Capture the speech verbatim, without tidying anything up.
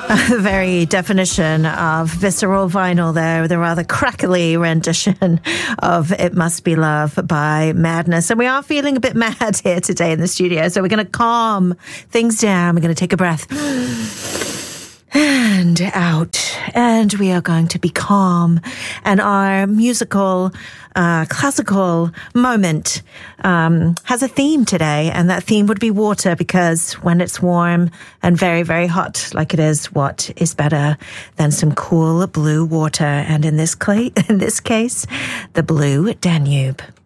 The very definition of visceral vinyl there, with a rather crackly rendition of It Must Be Love by Madness. And we are feeling a bit mad here today in the studio, so we're going to calm things down. We're going to take a breath and out, and we are going to be calm. And our musical, uh, classical moment um, has a theme today, and that theme would be water, because when it's warm and very, very hot, like it is, what is better than some cool blue water? And in this cla- in this case, the blue Danube.